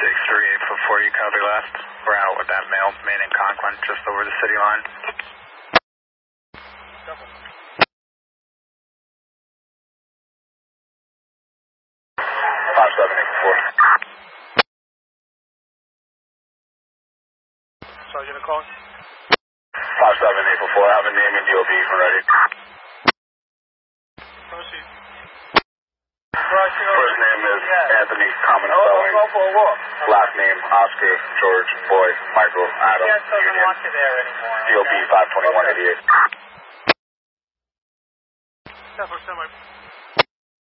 638 you copy last. We're out with that male, main in Conklin, just over the city line. Double. 5784. Sergeant, a call. 5784, have a name and DOB for ready. Proceed. First name is Anthony, common spelling. Last name Oscar, George, Boy, Michael, Adam, Union. DOB 52188. That's what's